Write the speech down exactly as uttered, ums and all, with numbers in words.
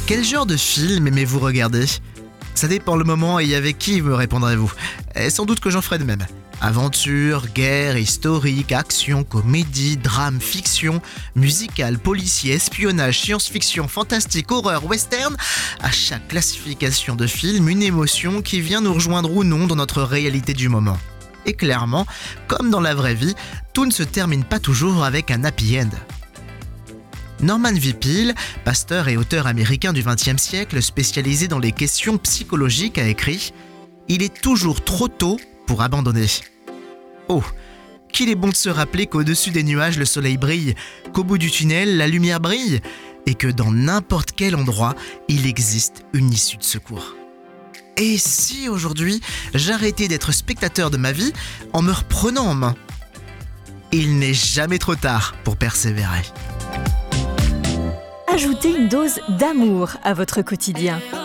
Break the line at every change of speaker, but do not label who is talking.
Quel genre de film aimez-vous regarder ? Ça dépend le moment et avec qui, me répondrez-vous. Et sans doute que j'en ferai de même. Aventure, guerre, historique, action, comédie, drame, fiction, musical, policier, espionnage, science-fiction, fantastique, horreur, western. À chaque classification de film, une émotion qui vient nous rejoindre ou non dans notre réalité du moment. Et clairement, comme dans la vraie vie, tout ne se termine pas toujours avec un happy end. Norman V. Peale, pasteur et auteur américain du vingtième siècle spécialisé dans les questions psychologiques, a écrit « Il est toujours trop tôt pour abandonner ». Oh, qu'il est bon de se rappeler qu'au-dessus des nuages le soleil brille, qu'au bout du tunnel la lumière brille, et que dans n'importe quel endroit, il existe une issue de secours. Et si aujourd'hui, j'arrêtais d'être spectateur de ma vie en me reprenant en main ? Il n'est jamais trop tard pour persévérer.
Ajoutez une dose d'amour à votre quotidien.